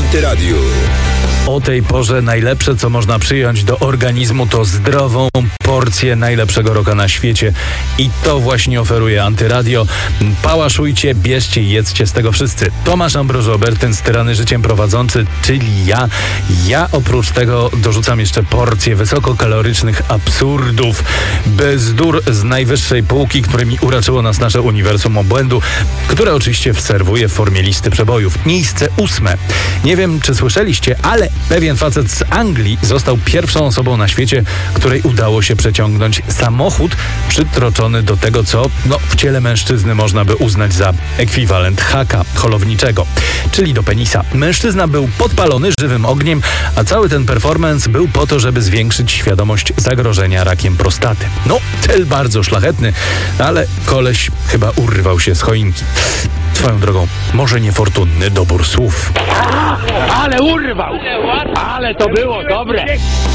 Antyradiu. O tej porze najlepsze, co można przyjąć do organizmu, to zdrową porcję najlepszego rocka na świecie. I to właśnie oferuje Antyradio. Pałaszujcie, bierzcie i jedzcie z tego wszyscy. Tomasz Ambroży-Obertyn, ten styrany życiem prowadzący, czyli ja. Ja oprócz tego dorzucam jeszcze porcję wysokokalorycznych absurdów, bzdur z najwyższej półki, którymi uraczyło nas nasze uniwersum obłędu, które oczywiście serwuję w formie listy przebojów. Miejsce 8. Nie wiem, czy słyszeliście, ale pewien facet z Anglii został pierwszą osobą na świecie, której udało się przeciągnąć samochód przytroczony do tego, co w ciele mężczyzny można by uznać za ekwiwalent haka holowniczego, czyli do penisa. Mężczyzna był podpalony żywym ogniem, a cały ten performance był po to, żeby zwiększyć świadomość zagrożenia rakiem prostaty. Cel bardzo szlachetny, ale koleś chyba urwał się z choinki. Swoją drogą, może niefortunny dobór słów. Ale urwał! Ale to było dobre!